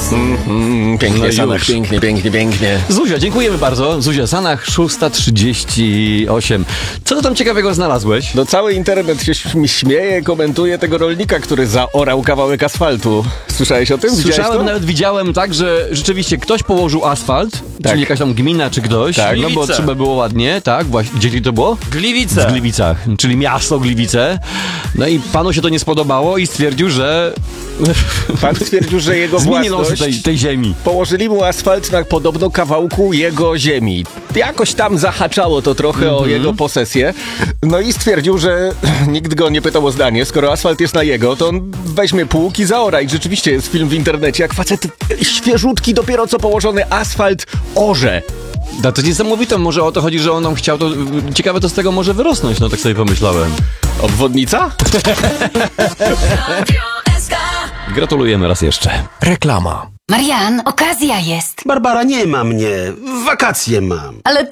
Pięknie, No Sanach, już. pięknie, pięknie, pięknie. Zuzia, dziękujemy bardzo. Zuzia Sanach, 6:38. Co ty tam ciekawego znalazłeś? No cały internet się śmieje, komentuje tego rolnika, który zaorał kawałek asfaltu. Słyszałeś o tym? Widziałeś Słyszałem, to? nawet widziałem tak, że rzeczywiście ktoś położył asfalt, czyli jakaś tam gmina czy ktoś, Tak. no bo Gliwice. trzeba było ładnie, tak, właśnie. Gdzie to było? Gliwice. W Gliwicach, czyli miasto Gliwice. No i panu się to nie spodobało i stwierdził, że Pan stwierdził, że jego zmieni losy własność... tej ziemi. Położyli mu asfalt na podobno kawałku jego ziemi. Jakoś tam zahaczało to trochę o jego posesję. No i stwierdził, że nikt go nie pytał o zdanie. Skoro asfalt jest na jego, to on weźmie pług i zaora. I rzeczywiście jest film w internecie, jak facet świeżutki, dopiero co położony asfalt orze. No to niesamowite, może o to chodzi, że on nam chciał to... Ciekawe, to z tego może wyrosnąć, no tak sobie pomyślałem. Obwodnica? Gratulujemy raz jeszcze. Reklama. Marian, okazja jest. Barbara, nie ma mnie. Wakacje mam. Ale